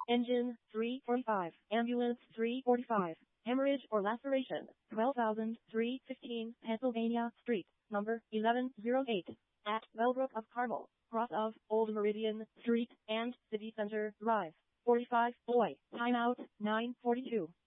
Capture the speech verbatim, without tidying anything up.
Engine, three forty-five. Ambulance, three forty-five. Hemorrhage or laceration, twelve thousand three hundred fifteen Pennsylvania Street, number eleven oh eight, at Bellbrook of Carmel, cross of Old Meridian Street and City Center Drive. forty-five, boy, timeout, nine forty-two.